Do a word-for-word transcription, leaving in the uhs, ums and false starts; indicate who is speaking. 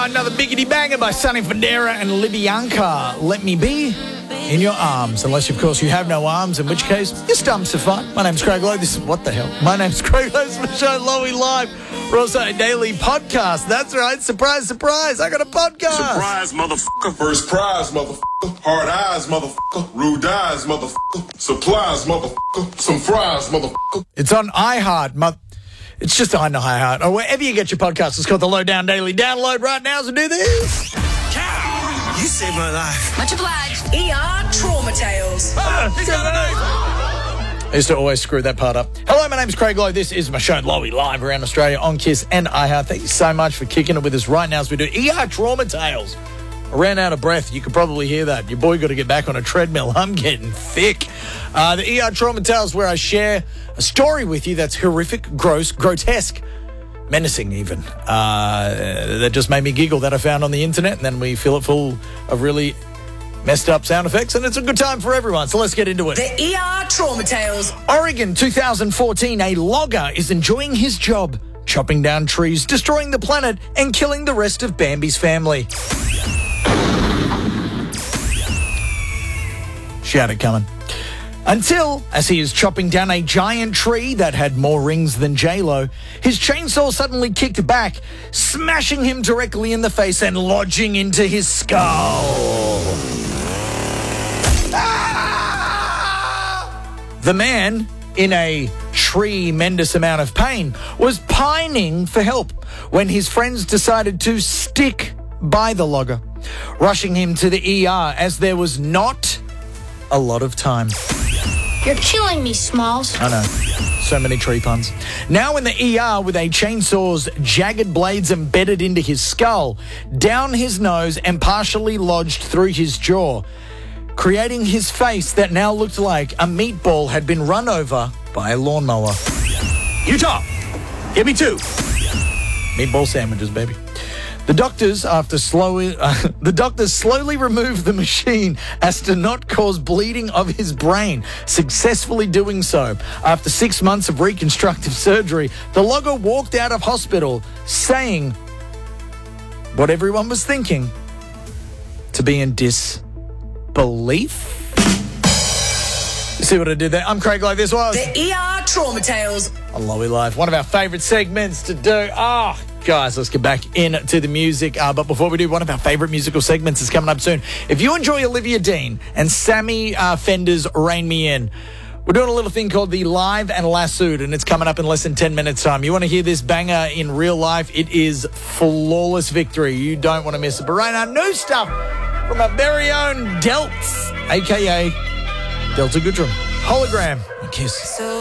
Speaker 1: another biggity banger by Sonny Fodera and Libyanka. Let me be in your arms. Unless, of course, you have no arms, in which case, your stumps are fine. My name's Craig Lowe. This is, what the hell? My name's Craig Lowe. This is the show, Lowy Live. We're also a daily podcast. That's right. Surprise, surprise. I got a podcast.
Speaker 2: Surprise, motherfucker. First prize, motherfucker. Hard eyes, motherfucker. Rude eyes, motherfucker. Supplies, motherfucker. Some fries, motherfucker.
Speaker 1: It's on iHeart, mother... It's just on iHeart, or wherever you get your podcast. It's called the Lowdown Daily. Download right now, so do this.
Speaker 3: Cow! You saved my life.
Speaker 4: Much obliged. E R Trauma Tales.
Speaker 1: Ah, he's got a name. I used to always screw that part up. Hello, my name's Craig Lowe. This is my show, Lowy Live, around Australia on Kiss and iHeart. Thank you so much for kicking it with us right now as we do E R Trauma Tales. I ran out of breath. You could probably hear that. Your boy got to get back on a treadmill. I'm getting thick. Uh, the E R Trauma Tales, where I share a story with you that's horrific, gross, grotesque, menacing even. Uh, that just made me giggle that I found on the internet, and then we fill it full of really messed up sound effects, and it's a good time for everyone. So let's get into it.
Speaker 4: The E R Trauma Tales.
Speaker 1: Oregon, two thousand fourteen, a logger is enjoying his job, chopping down trees, destroying the planet, and killing the rest of Bambi's family. She had it coming. Until, as he is chopping down a giant tree that had more rings than J-Lo, his chainsaw suddenly kicked back, smashing him directly in the face and lodging into his skull. Ah! The man, in a tremendous amount of pain, was pining for help when his friends decided to stick by the logger, rushing him to the E R as there was not a lot of time.
Speaker 5: You're killing me, Smalls.
Speaker 1: I know. So many tree puns. Now in the E R with a chainsaw's jagged blades embedded into his skull, down his nose and partially lodged through his jaw, creating his face that now looked like a meatball had been run over by a lawnmower.
Speaker 3: Utah, give me two.
Speaker 1: Meatball sandwiches, baby. The doctors, after slowly, uh, the doctors slowly removed the machine as to not cause bleeding of his brain, successfully doing so. After six months of reconstructive surgery, the logger walked out of hospital saying what everyone was thinking, to be in disbelief. You see what I did there? I'm Craig Lowe. This was
Speaker 4: The E R Trauma Tales.
Speaker 1: on Lowy Live. One of our favourite segments to do. Ah. Oh, guys, let's get back into the music. Uh, but before we do, one of our favourite musical segments is coming up soon. If you enjoy Olivia Dean and Sammy uh, Fender's Rein Me In, we're doing a little thing called the Live and Lassoed, and it's coming up in less than ten minutes' time. You want to hear this banger in real life? It is flawless victory. You don't want to miss it. But right now, new stuff from our very own Delts, a k a. Delta Goodrum. Hologram. Kiss.
Speaker 4: So